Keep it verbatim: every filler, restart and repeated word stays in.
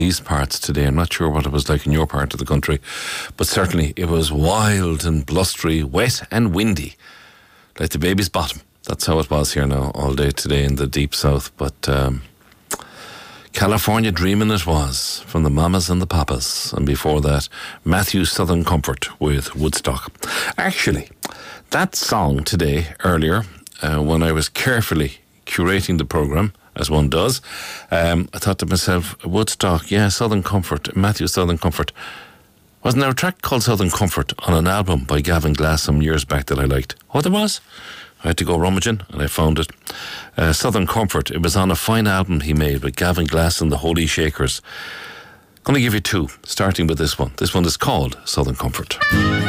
these parts today. I'm not sure what it was like in your part of the country, but certainly it was wild and blustery, wet and windy, like the baby's bottom. That's how it was here now all day today in the deep south. But um, California Dreamin' it was, from the Mamas and the Papas. And before that, Matthew Southern Comfort with Woodstock. Actually, that song today, earlier, uh, when I was carefully curating the programme, as one does, um, I thought to myself, Woodstock, yeah, Southern Comfort, Matthew Southern Comfort. Wasn't there a track called Southern Comfort on an album by Gavin Glass some years back that I liked? Oh, there was? I had to go rummaging and I found it. Uh, Southern Comfort, it was on a fine album he made with Gavin Glass and the Holy Shakers. Going to give you two, starting with this one. This one is called Southern Comfort.